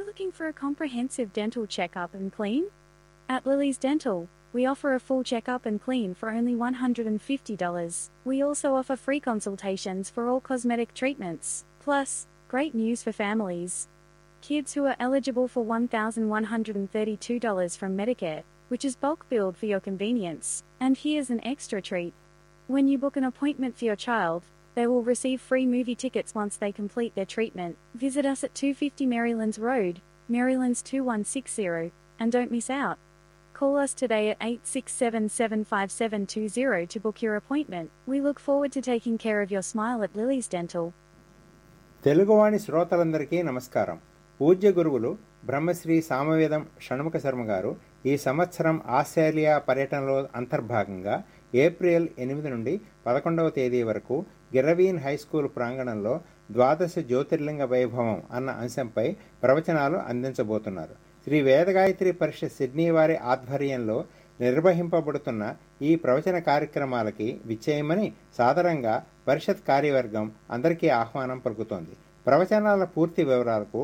looking for a comprehensive dental checkup and clean? At Lily's Dental, we offer a full checkup and clean for only $150. We also offer free consultations for all cosmetic treatments. Plus, great news for families. Kids who are eligible for $1,132 from Medicare, which is bulk billed for your convenience. And here's an extra treat. When you book an appointment for your child, they will receive free movie tickets once they complete their treatment. Visit us at 250 Marylands Road, Marylands 2160, and don't miss out. Call us today at 867-75720 to book your appointment. We look forward to taking care of your smile at Lily's Dental. Teluguvani శ్రోతలందరికీ నమస్కారం. పూజ్య గురువులు బ్రహ్మశ్రీ సామవేదం షణ్ముఖ శర్మ గారు ఈ సంవత్సరం Australia పర్యటనలో అంతర్భాగంగా April 8 నుండి 11వ తేదీ వరకు గిర్రవీన్ హైస్కూల్ ప్రాంగణంలో ద్వాదశ జ్యోతిర్లింగ వైభవం అన్న అంశంపై ప్రవచనాలు అందించబోతున్నారు. శ్రీ వేదగాయత్రి పరిషత్ సిడ్నీ వారి ఆధ్వర్యంలో నిర్వహింపబడుతున్న ఈ ప్రవచన కార్యక్రమాలకి విచ్చేయమని సాదరంగా పరిషత్ కార్యవర్గం అందరికీ ఆహ్వానం పలుకుతోంది. ప్రవచనాల పూర్తి వివరాలకు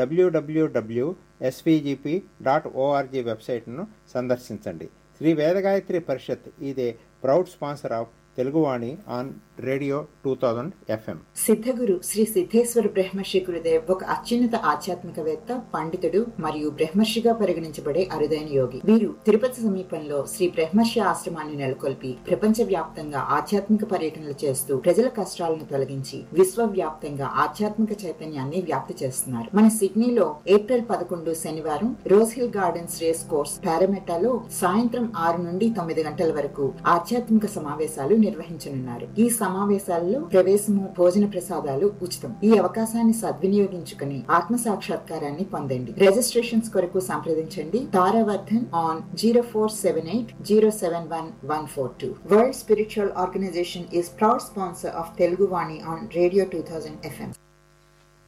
www.svgp.org వెబ్సైట్ను సందర్శించండి. శ్రీ వేదగాయత్రి పరిషత్ ఇదే proud sponsor of Teluguvani on radio 2000 FM. Siddhaguru Shri Siddheshwara బ్రహ్మర్షి గురుదేవ్ ఒక అత్యున్నత ఆధ్యాత్మికవేత్త, పండితుడు మరియు బ్రహ్మర్షిగా పరిగణించబడే అరుదైన యోగి. వీరు తిరుపతి సమీపంలో శ్రీ బ్రహ్మర్షి ఆశ్రమాన్ని నెలకొల్పి ప్రపంచ వ్యాప్తంగా ఆధ్యాత్మిక పర్యటనలు చేస్తూ ప్రజల కష్టాలను తొలగించి విశ్వవ్యాప్తంగా ఆధ్యాత్మిక చైతన్యాన్ని వ్యాప్తి చేస్తున్నారు. మన సిడ్నీలో ఏప్రిల్ 11 శనివారం rose hill gardens race course పారామెటాలో సాయంత్రం 6 నుండి 9 గంటల వరకు ఆధ్యాత్మిక సమావేశాలు నిర్వహించనున్నారు. ఈ సమావేశాల్లో ప్రవేశము, భోజన ప్రసాదాలు ఉచితం. ఈ అవకాశాన్ని సద్వినియోగించుకుని ఆత్మ సాక్షాత్కారాన్ని పొందండి. రిజిస్ట్రేషన్స్ కొరకు సంప్రదించండి తారావర్ధన్ on 0478071142. World spiritual organisation is proud sponsor of Telugu Vani on Radio 2000 FM.